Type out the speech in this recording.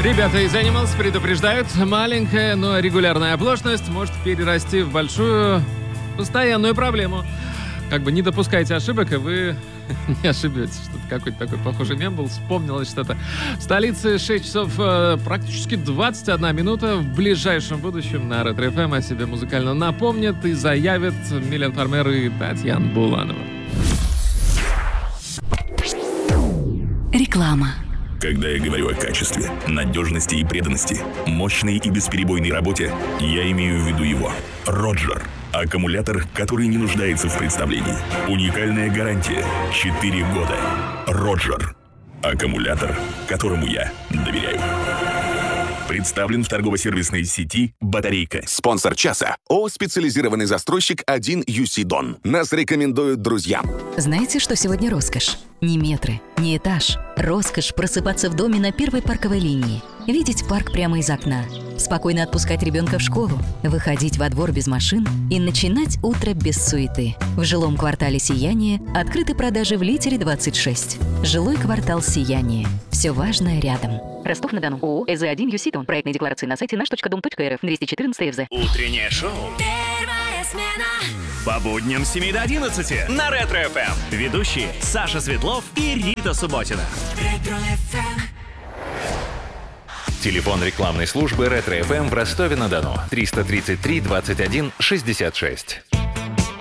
Ребята из Animals предупреждают, маленькая, но регулярная оплошность может перерасти в большую, постоянную проблему. Как бы не допускайте ошибок, и вы не ошибетесь. Что-то какой-то такой похожий мем был, вспомнилось что-то. В столице 6 часов практически 21 минута. В ближайшем будущем на Ретро-ФМ о себе музыкально напомнят и заявят Милен Фармер и Татьяна Буланова. Реклама. Когда я говорю о качестве, надежности и преданности, мощной и бесперебойной работе, я имею в виду его. Роджер. Аккумулятор, который не нуждается в представлении. Уникальная гарантия. 4 года. Роджер. Аккумулятор, которому я доверяю. Представлен в торгово-сервисной сети «Батарейка». Спонсор часа – ООО «Специализированный застройщик 1UC Дон». Нас рекомендуют друзьям. Знаете, что сегодня роскошь? Не метры, не этаж. Роскошь просыпаться в доме на первой парковой линии. Видеть парк прямо из окна. Спокойно отпускать ребенка в школу. Выходить во двор без машин и начинать утро без суеты. В жилом квартале «Сияние» открыты продажи в Литере 26. Жилой квартал «Сияние». Все важное рядом. Ростов-на-Дону. ООО «ЭЗ1 Юситон». Проектные декларации на сайте наш.дом.рф. 214 ФЗ. Утреннее шоу. Первая смена. По будням с 7 до 11 на Ретро-ФМ. Ведущие Саша Светлов и Рита Субботина. Ретро-ФМ. Телефон рекламной службы Ретро-ФМ в Ростове-на-Дону. 333 21 66.